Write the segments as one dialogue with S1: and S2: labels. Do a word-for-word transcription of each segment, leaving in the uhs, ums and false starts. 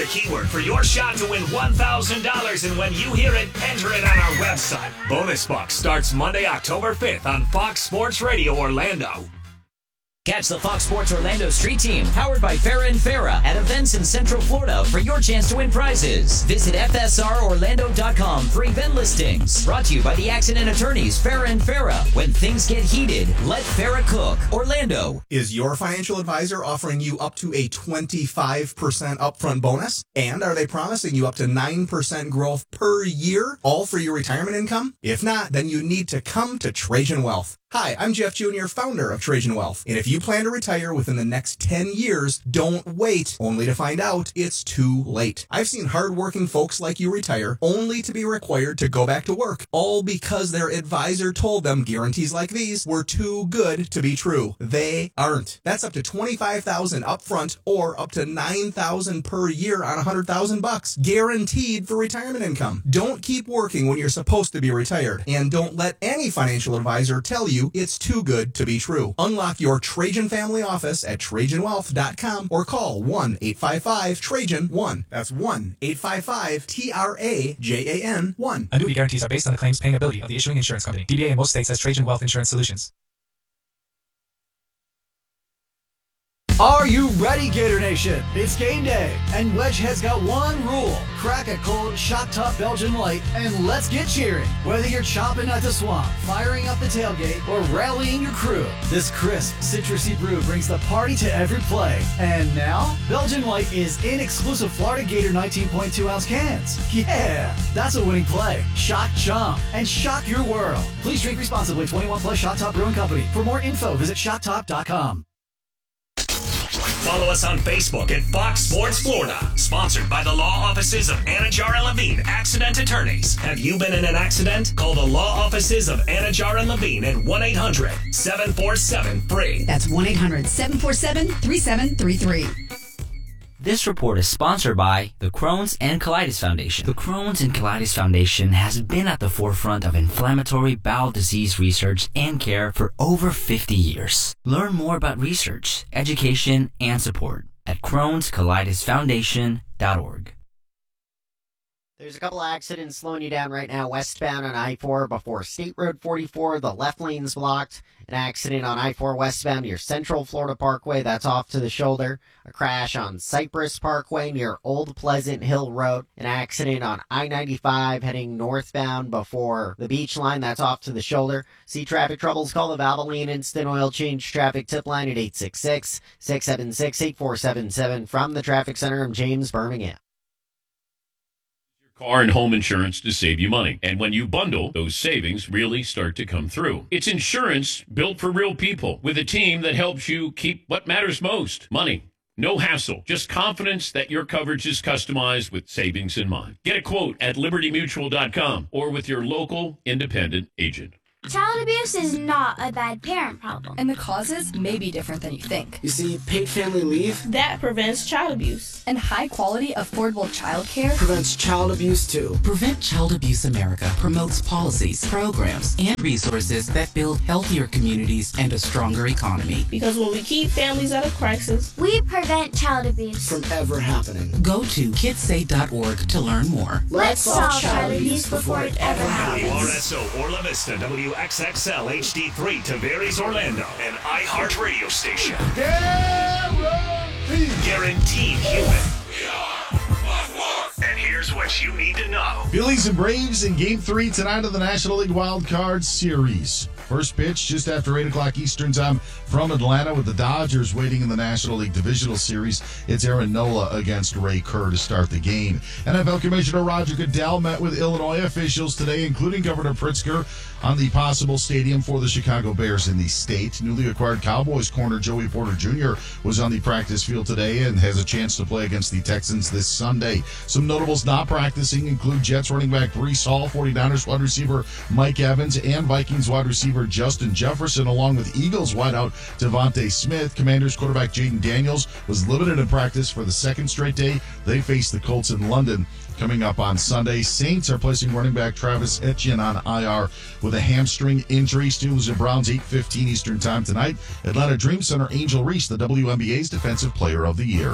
S1: keyword for your shot to win one thousand dollars, and when you hear it, enter it on our website. Bonus Bucks starts Monday, October fifth on Fox Sports Radio Orlando.
S2: Catch the Fox Sports Orlando Street Team, powered by Farah and Farah, at events in Central Florida for your chance to win prizes. Visit F S R Orlando dot com for event listings. Brought to you by the accident attorneys Farah and Farah. When things get heated, let Farah cook. Orlando.
S3: Is your financial advisor offering you up to a twenty-five percent upfront bonus? And are they promising you up to nine percent growth per year, all for your retirement income? If not, then you need to come to Trajan Wealth. Hi, I'm Jeff Junior, founder of Trajan Wealth. And if you plan to retire within the next ten years, don't wait, only to find out it's too late. I've seen hardworking folks like you retire only to be required to go back to work, all because their advisor told them guarantees like these were too good to be true. They aren't. That's up to twenty-five thousand dollars upfront or up to nine thousand dollars per year on one hundred thousand bucks, guaranteed for retirement income. Don't keep working when you're supposed to be retired, and don't let any financial advisor tell you it's too good to be true. Unlock your Trajan family office at Trajan Wealth dot com or call one eight five five Trajan one. That's one eight five five T R A J A N one.
S4: Annuity guarantees are based on the claims paying ability of the issuing insurance company. D B A in most states has Trajan Wealth Insurance Solutions.
S5: Are you ready, Gator Nation? It's game day, and Wedge has got one rule. Crack a cold, shot top Belgian Light, and let's get cheering. Whether you're chopping at the swamp, firing up the tailgate, or rallying your crew, this crisp, citrusy brew brings the party to every play. And now, Belgian Light is in exclusive Florida Gator nineteen point two ounce cans. Yeah, that's a winning play. Shock chomp and shock your world. Please drink responsibly. twenty-one plus Shot Top Brewing Company. For more info, visit shot top dot com.
S1: Follow us on Facebook at Fox Sports Florida. Sponsored by the law offices of Anajar and Levine, accident attorneys. Have you been in an accident? Call the law offices of Anajar and Levine at one eight hundred seven four seven free.
S6: That's one eight hundred seven four seven three seven three three.
S2: This report is sponsored by the Crohn's and Colitis Foundation. The Crohn's and Colitis Foundation has been at the forefront of inflammatory bowel disease research and care for over fifty years. Learn more about research, education, and support at Crohn's Colitis Foundation dot org.
S7: There's a couple of accidents slowing you down right now. Westbound on I four before State Road forty-four. The left lane's blocked. An accident on I four westbound near Central Florida Parkway. That's off to the shoulder. A crash on Cypress Parkway near Old Pleasant Hill Road. An accident on I ninety-five heading northbound before the beach line. That's off to the shoulder. See traffic troubles? Call the Valvoline Instant Oil Change traffic tip line at eight six six, six seven six, eight four seven seven. From the Traffic Center, I'm James Birmingham.
S8: Car and home insurance to save you money. And when you bundle, those savings really start to come through. It's insurance built for real people with a team that helps you keep what matters most, money. No hassle, just confidence that your coverage is customized with savings in mind. Get a quote at liberty mutual dot com or with your local independent agent.
S9: Child abuse is not a bad parent problem.
S6: And the causes may be different than you think.
S10: You see, paid family leave
S9: That prevents child abuse.
S6: And high-quality, affordable childcare
S10: prevents child abuse, too.
S11: Prevent Child Abuse America promotes policies, programs, and resources that build healthier communities and a stronger economy.
S9: Because when we keep families out of crisis,
S12: we prevent child abuse
S10: from ever happening.
S11: Go to kids say dot org to learn more.
S12: Let's solve child abuse before it ever happens.
S1: W R S O Orla Vista, W X X L H D three, Tavares Orlando, an iHeart radio station. Guaranteed. Guaranteed human. We are Buffalo. And here's what you need to know.
S13: Phillies and Braves in Game three tonight of the National League Wild Card Series. First pitch just after eight o'clock Eastern Time from Atlanta with the Dodgers waiting in the National League Divisional Series. It's Aaron Nola against Ray Kerr to start the game. N F L Commissioner Roger Goodell met with Illinois officials today, including Governor Pritzker, on the possible stadium for the Chicago Bears in the state. Newly acquired Cowboys corner Joey Porter Junior was on the practice field today and has a chance to play against the Texans this Sunday. Some notables not practicing include Jets running back Breece Hall, 49ers wide receiver Mike Evans, and Vikings wide receiver Justin Jefferson, along with Eagles wideout Devontae Smith. Commanders quarterback Jaden Daniels was limited in practice for the second straight day. They face the Colts in London coming up on Sunday. Saints are placing running back Travis Etienne on I R with a hamstring injury. Steelers and Browns, eight fifteen Eastern Time tonight. Atlanta Dream Center Angel Reese, the W N B A's Defensive Player of the Year.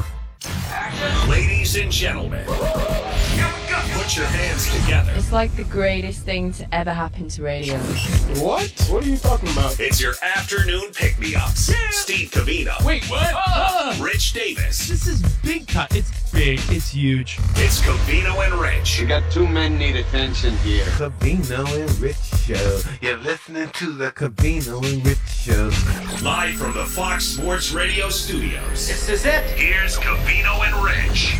S1: Ladies and gentlemen, put your hands together.
S14: It's like the greatest thing to ever happen to radio.
S1: What? What are you talking about? It's your afternoon pick-me-ups. Yeah. Steve Covino.
S15: Wait, what? Uh,
S1: Rich Davis.
S15: This is big cut. It's big. It's huge.
S1: It's Covino and Rich.
S16: You got two men need attention here.
S17: Covino and Rich Show. You're listening to the Covino and Rich Show.
S1: Live from the Fox Sports Radio studios.
S16: This is it.
S1: Here's Covino and Rich.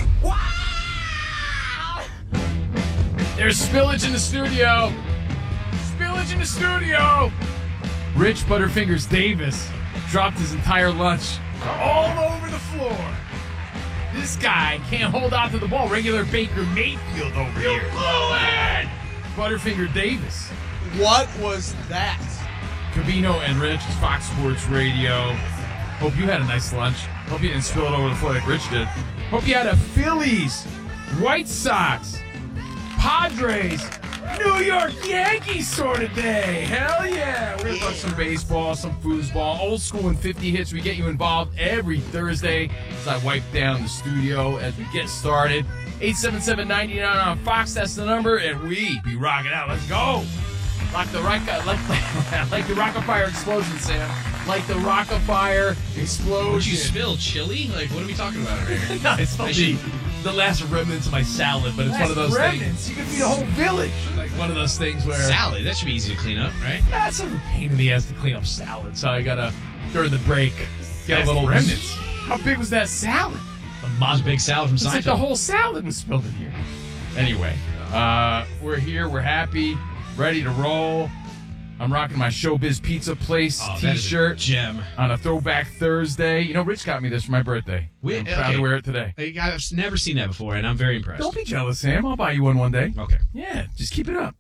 S15: There's spillage in the studio. Spillage in the studio. Rich Butterfingers Davis dropped his entire lunch all over the floor. This guy can't hold on to the ball. Regular Baker Mayfield over you here. Blew it! Butterfinger Davis.
S18: What was that?
S15: Covino and Rich, Fox Sports Radio. Hope you had a nice lunch. Hope you didn't spill it over the floor like Rich did. Hope you had a Phillies, White Sox, Padres, New York Yankees sort of day. Hell yeah. We're going to talk some baseball, some foosball, old school and fifty hits. We get you involved every Thursday as I wipe down the studio as we get started. eight seven seven, nine nine on Fox, that's the number, and we be rocking out. Let's go. Like the rock, like, like the Rock-a-Fire explosion, Sam. Like the Rock-a-Fire explosion.
S19: Would you spill chili? Like, what are we talking about over here?
S15: No, it's the, the last remnants of my salad, but it's
S19: Last
S15: one of those
S19: remnants?
S15: things. You can feed a whole village. Like one of those things where
S19: Salad, that should be easy to clean up, right?
S15: That's a pain in the ass to clean up salad. So I gotta during the break get
S19: Last
S15: a little
S19: remnants.
S15: How big was that salad?
S19: A Mom's Big Salad from
S15: It's like
S19: Seinfeld.
S15: the whole salad was spilled in here. Anyway, uh, we're here. We're happy, ready to roll. I'm rocking my Showbiz Pizza Place
S19: Oh, that is a
S15: T-shirt
S19: gem.
S15: on a Throwback Thursday. You know, Rich got me this for my birthday.
S19: We-
S15: I'm proud
S19: okay.
S15: to wear it today.
S19: I- I've never seen that before, and I'm very impressed.
S15: Don't be jealous, Sam. I'll buy you one one day.
S19: Okay.
S15: Yeah, just keep it up.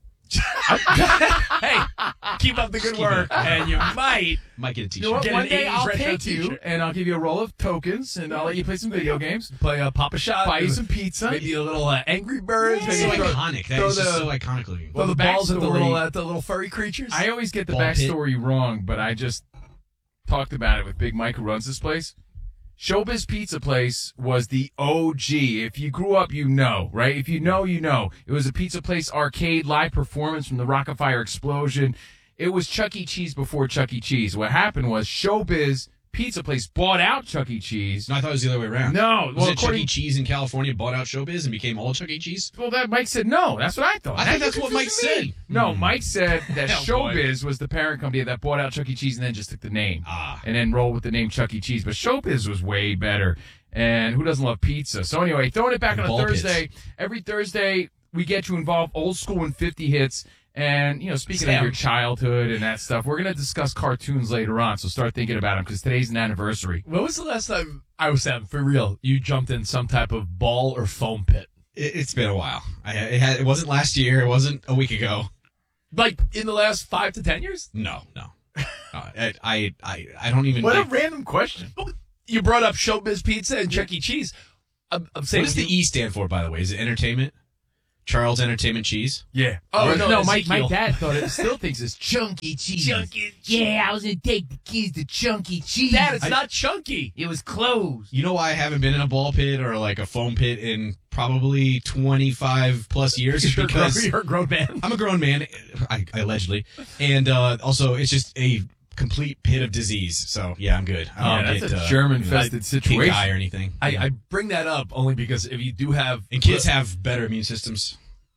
S15: Hey, keep up the good
S19: Keep it
S15: work,
S19: up.
S15: and you might
S19: Might get a
S15: You know what?
S19: t-shirt.
S15: One
S19: Get an
S15: day
S19: eighties
S15: I'll
S19: retro
S15: take you,
S19: t-shirt.
S15: and I'll give you a roll of tokens, and I'll let you play some video games.
S18: Play a Papa Shot.
S15: Buy you some pizza.
S18: Maybe a little uh, Angry Birds.
S19: That's
S18: Maybe
S19: so
S18: throw-
S19: iconic. That
S18: throw
S19: is just
S18: the-
S19: so iconic looking.
S18: Throw the,
S15: the
S18: balls at the
S15: backstory-
S18: little, uh, the little furry creatures.
S15: I always get the
S19: Ball pit.
S15: backstory wrong, but I just talked about it with Big Mike, who runs this place. Showbiz Pizza Place was the O G. If you grew up, you know, right? If you know, you know. It was a Pizza Place arcade live performance from the Rock-a-Fire explosion. It was Chuck E. Cheese before Chuck E. Cheese. What happened was Showbiz Pizza Place bought out Chuck E. Cheese.
S19: No, I thought it was the other way around.
S15: No.
S19: Was
S15: Well,
S19: it Chuck
S15: according-
S19: E. Cheese in California bought out Showbiz and became all Chuck E. Cheese?
S15: Well, that Mike said no. That's what I thought.
S19: I
S15: Now
S19: thought
S15: you're
S19: that's what Mike
S15: confusing me.
S19: said.
S15: No,
S19: Hmm.
S15: Mike said that
S19: Oh, boy.
S15: Showbiz was the parent company that bought out Chuck E. Cheese and then just took the name.
S19: Ah.
S15: And then rolled with the name Chuck E. Cheese. But Showbiz was way better. And who doesn't love pizza? So anyway, throwing it back
S19: And
S15: on a
S19: ball pits.
S15: Thursday. Every Thursday, we get you involved old school and fifty hits. And, you know, speaking
S19: Sam.
S15: of your childhood and that stuff, we're going to discuss cartoons later on. So start thinking about them because today's an anniversary.
S18: When was the last time, I was saying, for real, you jumped in some type of ball or foam pit?
S19: It, it's been a while. I, it, had, it wasn't last year. It wasn't a week ago.
S18: Like, in the last five to ten years?
S19: No, no. Uh, I, I, I, I don't even.
S15: What a
S19: like,
S15: random question.
S18: You brought up Showbiz Pizza and Chuck E. Cheese. I'm, I'm saying,
S19: what does the E stand for, by the way? Is it entertainment? Charles Entertainment Cheese?
S15: Yeah.
S18: Oh,
S15: Or-
S18: no,
S15: no,
S18: it's
S15: my, my
S18: Ezekiel.
S15: dad thought it still thinks it's Chunky Cheese.
S18: Chunky
S15: Yeah, I was going to take the kids to Chunky Cheese.
S18: Dad, it's
S19: I-
S18: not chunky.
S15: It was closed.
S19: You know why I haven't been in a ball pit or like a foam pit in probably twenty-five plus years? Is
S18: You're, a grown,
S19: because
S18: you're a grown man.
S19: I'm a grown man, I, I allegedly, and uh, also it's just a complete pit of disease. So yeah, I'm good. I
S15: Yeah,
S19: don't
S15: that's
S19: get,
S15: a
S19: uh,
S15: germ-infested
S19: pink
S15: situation.
S19: eye or anything.
S18: I,
S19: Yeah.
S18: I bring that up only because if you do have...
S19: and kids have better immune systems.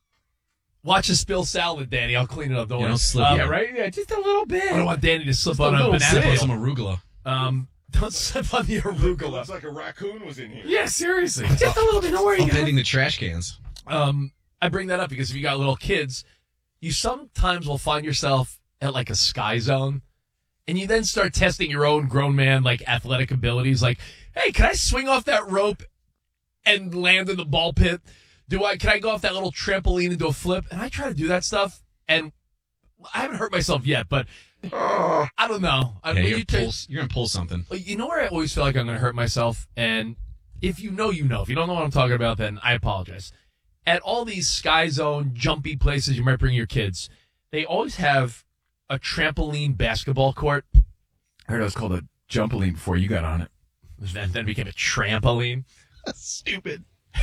S18: Watch a spill salad, Danny. I'll clean it up. Don't
S19: You
S18: worry.
S19: know, slip
S18: Um,
S15: Yeah, right? Yeah, just a little bit.
S18: I don't want Danny to slip
S15: Just a
S18: on a
S15: little
S18: banana
S15: bit.
S19: Some
S18: peel.
S19: arugula.
S18: Um, don't slip on the arugula.
S20: like a raccoon was in here.
S15: Yeah, seriously. Just a little bit. Don't worry.
S19: Upending the trash cans.
S18: Um, I bring that up because if you got little kids, you sometimes will find yourself at like a sky zone, and you then start testing your own grown man like athletic abilities. Like, hey, can I swing off that rope and land in the ball pit? Do I? Can I go off that little trampoline and do a flip? And I try to do that stuff, and I haven't hurt myself yet, but I don't know. I,
S19: Yeah,
S18: when
S19: you're,
S18: you
S19: gonna
S18: ta-
S19: pull, you're gonna pull something.
S18: you know where I always feel like I'm going to hurt myself? And if you know, you know. If you don't know what I'm talking about, then I apologize. At all these Sky Zone, jumpy places you might bring your kids, they always have a trampoline basketball court.
S15: I heard it was called a jumpaline before you got on it.
S18: Then, then it became a trampoline.
S19: Stupid.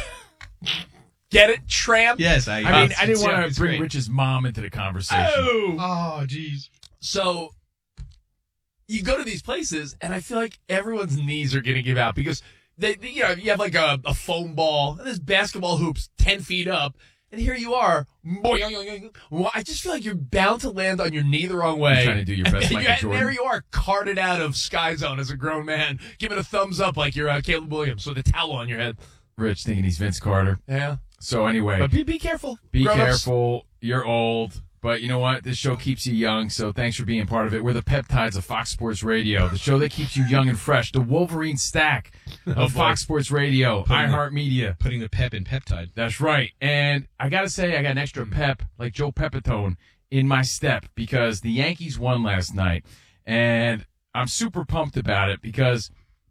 S18: Get it, tramp?
S19: Yes, I.
S15: I mean,
S19: uh,
S15: I didn't
S19: yeah,
S15: want
S19: it's
S15: to bring
S19: great.
S15: Rich's mom into the conversation.
S18: Oh.
S19: Oh, jeez.
S18: So you go to these places, and I feel like everyone's knees are going to give out because they, they, you know, you have like a, a foam ball and there's basketball hoops ten feet up, and here you are. Well, I just feel like you're bound to land on your knee the wrong way.
S15: You're trying to do your best,
S18: and,
S15: Michael
S18: and
S15: Jordan.
S18: there you are, carted out of Sky Zone as a grown man, giving a thumbs up like you're uh, Caleb Williams with a towel on your head.
S15: Rich thinking he's Vince Carter.
S18: Yeah.
S15: So anyway,
S18: But be, be careful.
S15: be
S18: Grown-ups.
S15: careful. You're old. But you know what? This show keeps you young, so thanks for being part of it. We're the Peptides of Fox Sports Radio, the show that keeps you young and fresh. The Wolverine stack of
S18: Oh, boy.
S15: Fox Sports Radio,
S19: Putting the-
S15: iHeartMedia.
S19: Putting the pep in peptide.
S15: That's right. And I got to say, I got an extra pep, like Joe Pepitone, in my step because the Yankees won last night. And I'm super pumped about it because,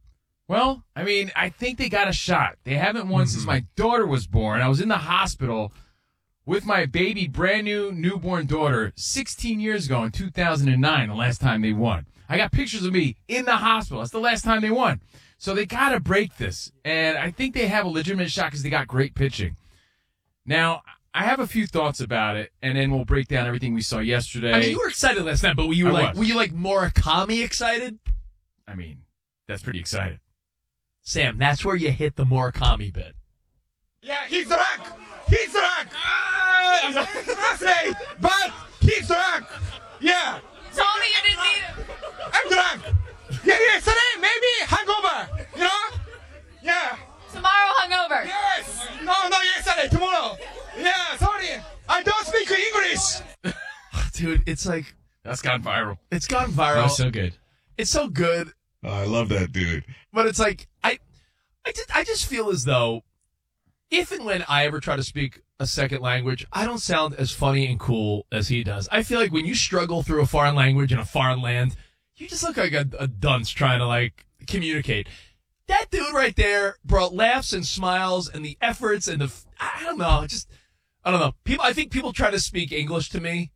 S15: well, I mean, I think they got a shot. They haven't won since my daughter was born. I was in the hospital with my baby, brand new newborn daughter, sixteen years ago in two thousand nine, the last time they won. I got pictures of me in the hospital. That's the last time they won. So they got to break this. And I think they have a legitimate shot because they got great pitching. Now, I have a few thoughts about it, and then we'll break down everything we saw yesterday.
S18: I mean, you were excited last night, but were you
S15: I
S18: like
S15: was.
S18: were you like Murakami excited?
S15: I mean, that's pretty exciting.
S18: Sam, that's where you hit the Murakami bit.
S20: Yeah, he's drunk. He's drunk. Uh, say, but he's drunk. Yeah.
S14: Told me you didn't need it.
S20: I'm drunk. Yeah, yesterday maybe hangover. You know? Yeah.
S14: Tomorrow hungover.
S20: Yes. No, no, yesterday, tomorrow. Yeah, sorry. I don't speak English.
S18: Dude, it's like
S15: That's gone viral.
S18: it's gone viral.
S19: That was so good.
S18: It's so good,
S13: Oh, I love that dude.
S18: but it's like I I just I just feel as though if and when I ever try to speak a second language, I don't sound as funny and cool as he does. I feel like when you struggle through a foreign language in a foreign land, you just look like a, a dunce trying to like communicate. That dude right there brought laughs and smiles and the efforts and the I don't know, just I don't know. People I think people try to speak English to me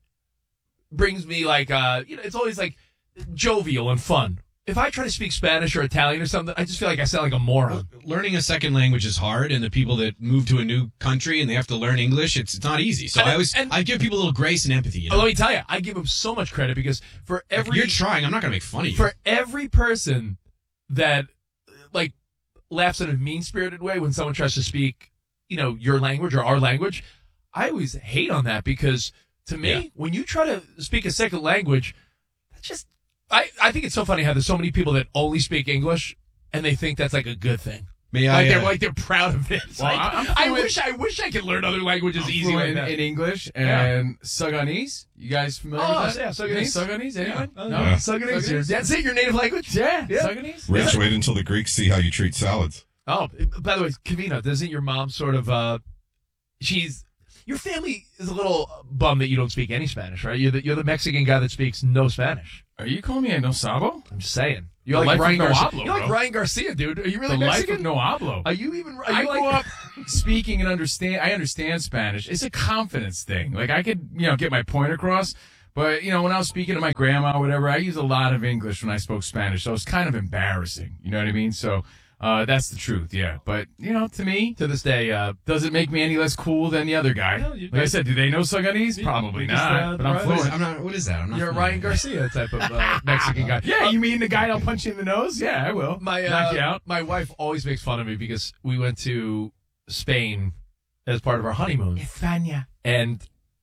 S18: brings me like uh you know, it's always like jovial and fun. If I try to speak Spanish or Italian or something, I just feel like I sound like a moron.
S19: Learning a second language is hard, and the people that move to a new country and they have to learn English, it's, it's not easy. So
S18: And-
S19: I always
S18: and-
S19: I give people a little grace and empathy. You know?
S18: Oh, let me tell you, I give him so much credit because for every
S19: You're trying. I'm not going to make fun of you.
S18: for every person that like laughs in a mean-spirited way when someone tries to speak, you know, your language or our language, I always hate on that because to me,
S19: Yeah.
S18: when you try to speak a second language, that's just I, I think it's so funny how there's so many people that only speak English and they think that's like a good thing.
S19: May
S18: Like
S19: I,
S18: they're
S19: uh,
S18: like they're proud of it. It's
S15: Well,
S18: like,
S15: I'm
S18: I
S15: fluent-
S18: wish I wish I could learn other languages
S15: I'm
S18: easy like
S15: fluent
S18: that.
S15: in English
S18: Yeah.
S15: and Sudanese. You guys familiar
S18: Oh,
S15: with that?
S18: yeah, Sudanese.
S15: Sudanese, anyone?
S18: Oh,
S15: No?
S18: yeah. Sudanese.
S15: Sudanese?
S18: That's it, your native language?
S15: Yeah,
S18: Yeah.
S15: Sudanese.
S13: Rich, wait until the Greeks see how you treat salads.
S18: Oh, by the way, Kavina, doesn't your mom sort of, uh, she's, your family is a little bummed that you don't speak any Spanish, right? You're the, you're the Mexican guy that speaks no Spanish.
S15: Are you calling me a no sabo?
S18: I'm just saying. You're
S15: The
S18: like
S15: life of
S18: Ryan
S15: no
S18: Garcia.
S15: hablo,
S18: You're like
S15: bro.
S18: Ryan Garcia, dude. Are you really
S15: The
S18: Mexican?
S15: life of no hablo.
S18: Are you even, are
S15: I
S18: you
S15: grew
S18: like,
S15: up speaking and understand. I understand Spanish. It's a confidence thing. Like I could, you know, get my point across. But you know, when I was speaking to my grandma or whatever, I used a lot of English when I spoke Spanish. So it's kind of embarrassing. You know what I mean? So uh, that's the truth. Yeah. But you know, to me,
S18: to this day, uh,
S15: does it make me any less cool than the other guy?
S18: No, you-
S15: like I said, do they know Sudanese? Probably
S18: you just,
S15: not.
S18: uh,
S15: but I'm
S18: right.
S19: What is,
S15: fluent.
S19: I'm not. What is that? I'm not.
S18: you're a
S19: familiar.
S18: Ryan Garcia type of uh, Mexican guy.
S15: Yeah, you mean the guy that'll punch you in the nose? Yeah, I will.
S18: My uh,
S15: knock you out.
S18: my wife always makes fun of me because we went to Spain as part of our honeymoon,
S15: España.
S18: and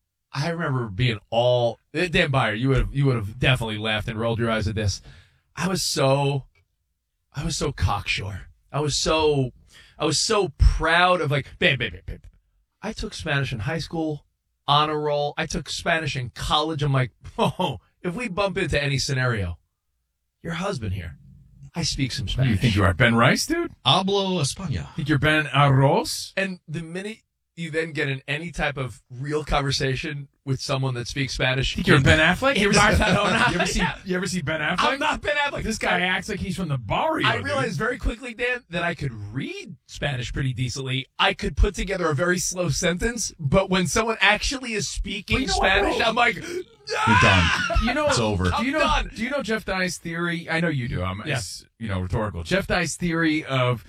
S18: I remember being all Dan Byer. You would have you would have definitely laughed and rolled your eyes at this. I was so, I was so cocksure. I was so, I was so proud of like, babe, babe, babe, babe. I took Spanish in high school, honor roll. I took Spanish in college. I'm like, oh, if we bump into any scenario, your husband here, I speak some Spanish.
S15: You think you are Ben Rice, dude?
S19: Hablo España.
S15: Think you're Ben Arroz?
S18: And the minute you then get in any type of real conversation with someone that speaks Spanish,
S15: Think you're Ben Affleck? You ever,
S18: Barcelona.
S15: you ever see? You ever see Ben Affleck?
S18: I'm not Ben Affleck.
S15: This guy acts like he's from the barrio.
S18: I
S15: dude.
S18: realized very quickly, Dan, that I could read Spanish pretty decently. I could put together a very slow sentence, but when someone actually is speaking
S15: Well, you know what,
S18: Spanish,
S15: bro?
S18: I'm like,
S13: You're done.
S15: You know,
S13: It's over.
S15: Do you know?
S18: I'm done.
S15: Do you know Jeff Dye's theory? I know you do. I'm.
S18: Yeah.
S15: It's, you know, rhetorical. Jeff Dye's theory of,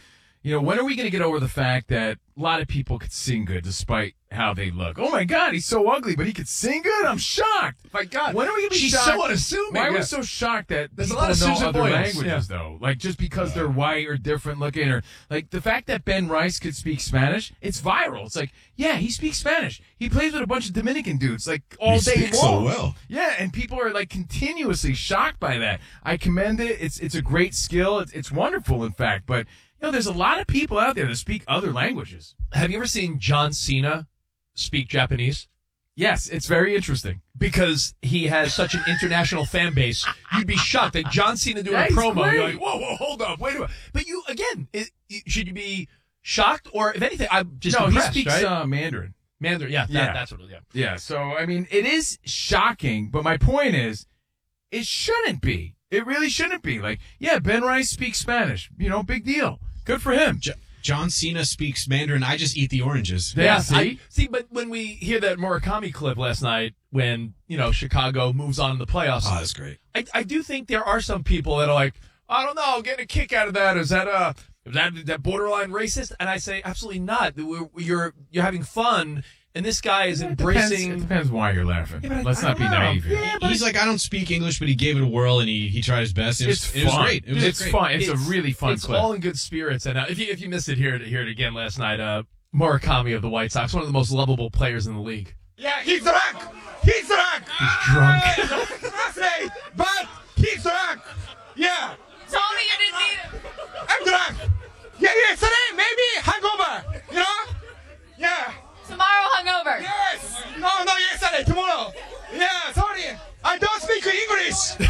S15: You know, when are we going to get over the fact that a lot of people could sing good despite how they look? Oh, my God, he's so ugly, but he could sing good? I'm shocked.
S18: My God.
S15: When are we going to be
S18: She's
S15: shocked?
S18: so unassuming.
S15: Why are
S18: yeah.
S15: we so shocked that
S18: There's
S15: people
S18: a lot of
S15: know
S18: Susan
S15: other
S18: Boyles.
S15: languages,
S18: Yeah.
S15: though? Like, just because they're white or different looking, or like the fact that Ben Rice could speak Spanish, it's viral. It's like, yeah, he speaks Spanish. He plays with a bunch of Dominican dudes, like, all
S21: He
S15: day
S21: speaks
S15: long.
S21: so well.
S15: Yeah, and people are, like, continuously shocked by that. I commend it. It's it's a great skill. It's, it's wonderful, in fact, but you know, there's a lot of people out there that speak other languages.
S18: Have you ever seen John Cena speak Japanese?
S15: Yes, it's very interesting.
S18: Because he has such an international fan base, you'd be shocked that John Cena doing
S15: Yeah,
S18: a
S15: he's
S18: promo.
S15: great.
S18: You're like, whoa, whoa, hold up, wait a minute. But you, again, it, should you be shocked? Or if anything, I'm just
S15: no,
S18: impressed,
S15: he speaks
S18: right?
S15: uh, Mandarin.
S18: Mandarin, yeah, that,
S15: Yeah.
S18: that's what it is. Yeah.
S15: Yeah, so, I mean, it is shocking, but my point is, it shouldn't be. It really shouldn't be. Like, yeah, Ben Rice speaks Spanish. You know, big deal. Good for him.
S19: J- John Cena speaks Mandarin. I just eat the oranges.
S15: Yeah,
S18: Yeah,
S15: see?
S18: I, see, but when we hear that Murakami clip last night, when you know Chicago moves on in the playoffs,
S19: Oh, that's great.
S18: I, I do think there are some people that are like, I don't know, getting a kick out of that. Is that uh, is that is that borderline racist? And I say absolutely not. We're, you're you're having fun, and this guy is
S15: It
S18: embracing.
S15: depends, it depends why you're laughing.
S18: Yeah, but I-
S15: Let's
S18: I
S15: not be
S18: don't know.
S15: naive here.
S18: Yeah, but
S19: He's like, I don't speak English, but he gave it a whirl and he, he tried his best. It was,
S15: It's
S19: it was
S15: fun.
S19: great. It was
S15: It's
S19: great.
S15: fun. It's, a really fun
S18: It's
S15: clip.
S18: all in good spirits. And uh, if you if you missed it, hear it hear it again last night. Uh, Murakami of the White Sox, one of the most lovable players in the league.
S20: Yeah, he's drunk. He's drunk.
S18: He's drunk.
S20: I say, but he's drunk. Yeah,
S14: Told me you didn't need him.
S20: I'm drunk. Yeah, yesterday maybe hangover. You know? Yeah.
S14: Tomorrow hungover.
S20: Yes. No, no, yesterday, tomorrow. Yeah, sorry. I don't speak English.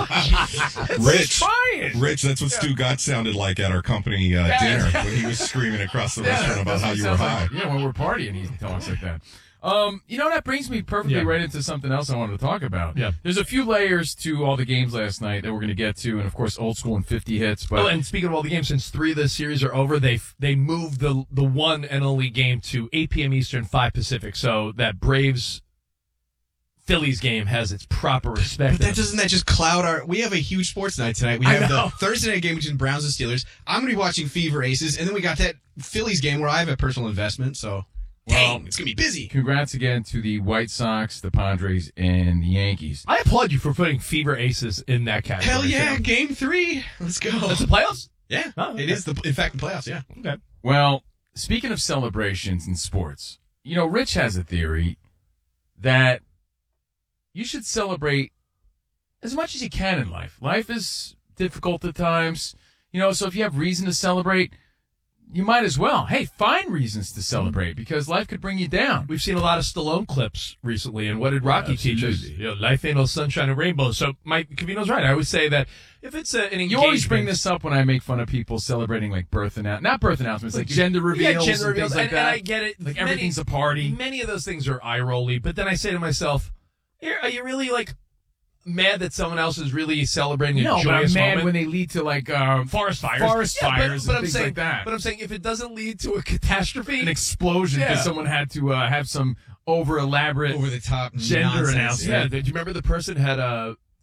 S21: Rich,
S15: trying.
S21: Rich, that's what Stu Gott sounded like at our company uh,
S20: Yeah.
S21: dinner when he was screaming across the restaurant about
S15: That's
S21: how
S15: what it
S21: you were
S15: sounds
S21: high.
S15: like. Yeah, when we're partying, he talks like that. Um, you know, that brings me perfectly
S18: Yeah.
S15: right into something else I wanted to talk about.
S18: Yeah.
S15: There's a few layers to all the games last night that we're going to get to, and of course, old school and fifty hits. But
S18: Oh, and speaking of all the games, since three of the series are over, they they moved the the one and only game to eight p.m. Eastern, five Pacific. So that Braves Phillies game has its proper respect.
S19: But that doesn't that just cloud our? We have a huge sports night tonight. We
S18: I
S19: have
S18: know.
S19: the Thursday night game between Browns and Steelers. I'm going to be watching Fever Aces, and then we got that Phillies game where I have a personal investment. So, dang, it's going to be busy.
S15: Congrats again to the White Sox, the Padres, and the Yankees.
S18: I applaud you for putting Fever Aces in that category.
S19: Hell yeah,
S18: too.
S19: Game Three. Let's go.
S18: That's the playoffs?
S19: Yeah,
S18: Oh, okay.
S19: it is the. In fact, the playoffs. Yeah.
S18: Okay.
S15: Well, speaking of celebrations in sports, you know, Rich has a theory that you should celebrate as much as you can in life. Life is difficult at times, you know, so if you have reason to celebrate, you might as well. Hey, find reasons to celebrate because life could bring you down.
S18: We've seen a lot of Stallone clips recently, and what did Rocky teach us?
S15: Absolutely.
S18: You know, life ain't no sunshine and rainbows. So Mike Cavino's right. I always say that if it's a, an engagement,
S15: You always bring this up when I make fun of people celebrating like birth announcements, not birth announcements, like gender reveals,
S18: yeah, gender
S15: and
S18: reveals,
S15: things like
S18: and,
S15: that.
S18: and I get it.
S15: Like
S18: Many-
S15: everything's a party.
S18: Many of those things are eye rolly, but then I say to myself, "Here, are you really like mad that someone else is really celebrating a
S15: No, but I'm
S18: joyous
S15: mad
S18: moment?"
S15: when they lead to like um,
S18: forest fires,
S15: forest
S18: Yeah, but-
S15: fires,
S18: but,
S15: and
S18: I'm
S15: things
S18: saying,
S15: like that.
S18: But I'm saying if it doesn't lead to a catastrophe,
S15: An explosion because
S18: Yeah.
S15: someone had to uh, have some over elaborate
S19: Over the top
S15: gender
S19: nonsense.
S15: announcement.
S18: Yeah, did you remember the person had a